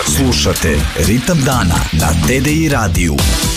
Slušate Ritam dana na TDI radiju.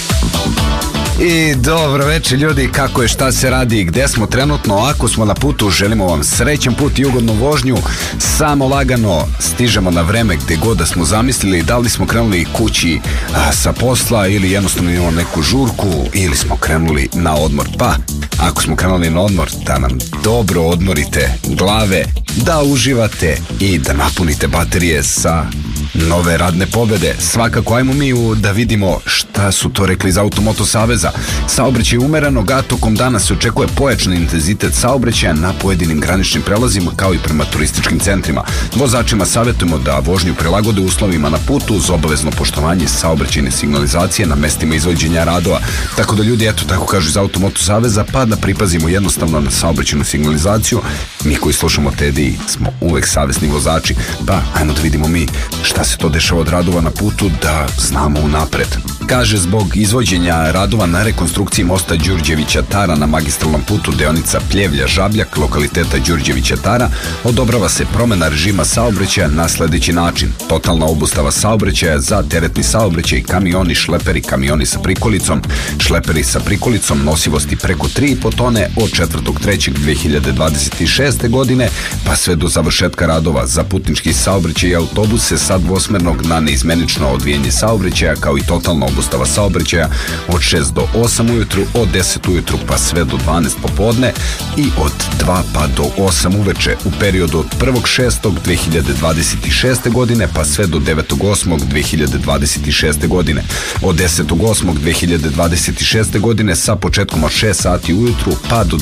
I dobro večer ljudi, kako je, šta se radi, gde smo trenutno, ako smo na putu, želimo vam srećan put i ugodnu vožnju, samo lagano stižemo na vreme gde god da smo zamislili, da li smo krenuli kući sa posla ili jednostavno imamo neku žurku ili smo krenuli na odmor. Pa, ako smo krenuli na odmor, da nam dobro odmorite glave, da uživate i da napunite baterije sa nove radne pobede. Svakako, ajmo mi da vidimo šta su to rekli iz Automoto Saveza. Saobraćaj umerenog, a tokom dana se očekuje pojačan intenzitet saobraćaja na pojedinim graničnim prelazima kao i prema turističkim centrima. Vozačima savjetujemo da vožnju prilagode uslovima na putu uz obavezno poštovanje saobraćajne signalizacije na mestima izvođenja radova. Tako da ljudi, eto, tako kažu iz Automoto Saveza, pa da pripazimo jednostavno na saobraćajnu signalizaciju. Mi koji slušamo TDI smo uvek savesni vozači, pa ajmo da vidimo mi šta se to dešava od radova na putu, da znamo unapred. Kaže, zbog izvođenja radova na rekonstrukciji mosta Đurđevića Tara na magistralnom putu deonica Pljevlja-Žabljak, lokaliteta Đurđevića Tara, odobrava se promena režima saobraćaja na sledeći način. Totalna obustava saobraćaja za teretni saobraćaj, kamioni, šleperi, kamioni sa prikolicom, šleperi sa prikolicom nosivosti preko 3,5 tone od 4.3.2026. godine, pa sve do završetka radova za putnički saobraćaj i autobuse sa dvosmernog na neizmenično odvijanje saobraćaja, kao i totalna obustava saobraćaja od 6 do 8 ujutru, od 10 ujutru pa sve do 12 popodne i od 2 pa do 8 uveče u periodu od 1.6.2026. godine pa sve do 9.8.2026. godine. Od 10.8.2026. godine sa početkom od 6 sati ujutru pa do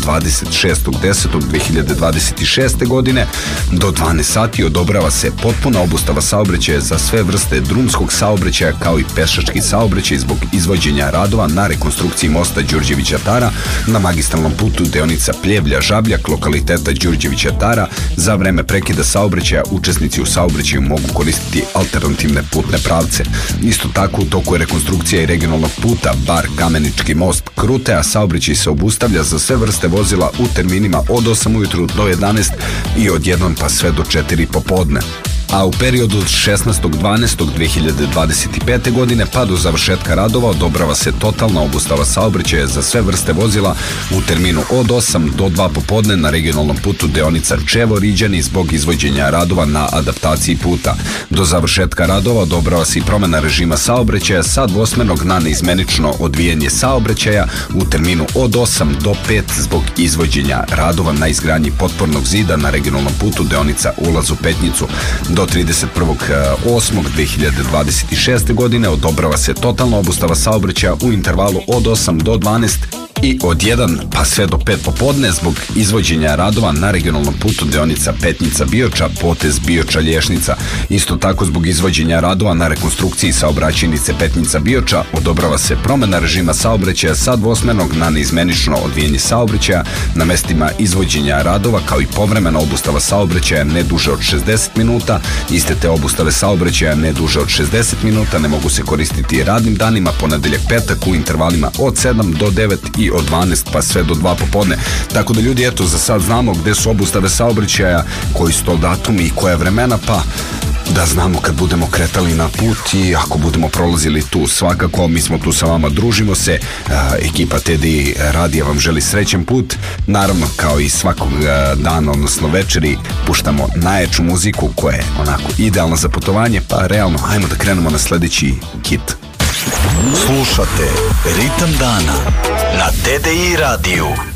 26.10.2026. godine do 12 sati odobrava se potpuna obustava saobraćaja za sve vrste drumskog saobraćaja kao i pešački saobraćaj zbog izvođenja radova na rekonstrukciji mosta Đurđevića Tara na magistralnom putu deonica Pljevlja-Žabljak, lokaliteta Đurđevića Tara. Za vreme prekida saobraćaja učesnici u saobraćaju mogu koristiti alternativne putne pravce. Isto tako, u toku je rekonstrukcija i regionalnog puta Bar-Kamenički most Krute, a saobraćaj se obustavlja za sve vrste vozila u terminima od 8 ujutru do 11 i od 1 pa sve do 4 popodne. A u periodu od 16.12.2025. godine pa do završetka radova odobrava se totalna obustava saobraćaja za sve vrste vozila u terminu od 8 do 2 popodne na regionalnom putu deonica Čevo-Riđani zbog izvođenja radova na adaptaciji puta. Do završetka radova odobrava se i promena režima saobraćaja sa dvosmernog na neizmenično odvijanje saobraćaja u terminu od 8 do 5 zbog izvođenja radova na izgradnji potpornog zida na regionalnom putu deonica Ulaz u Petnicu. Do 31.8.2026. godine odobrava se totalna obustava saobraćaja u intervalu od 8 do 12 i od 1 pa sve do 5 popodne zbog izvođenja radova na regionalnom putu deonica Petnica-Bioča, potez Bioča-Lješnica. Isto tako, zbog izvođenja radova na rekonstrukciji saobraćajnice Petnica-Bioča odobrava se promena režima saobraćaja sa dvosmernog na neizmenično odvijanje saobraćaja na mestima izvođenja radova, kao i povremena obustava saobraćaja ne duže od 60 minuta. Iste te obustave saobraćaja ne duže od 60 minuta ne mogu se koristiti radnim danima, ponedeljak, petak u intervalima od 7 do 9 i od 12 pa sve do 2 popodne. Tako da ljudi, eto, za sad znamo gde su obustave saobraćaja, koji su to datumi i koja vremena, pa da znamo kad budemo kretali na put i ako budemo prolazili tu. Svakako, mi smo tu sa vama, družimo se, ekipa TDI radija vam želi srećan put. Naravno, kao i svakog dana, odnosno večeri, puštamo najjaču muziku koja je onako idealna za putovanje, pa realno, ajmo da krenemo na sledeći hit. Slušate Ritam dana na TDI radiju.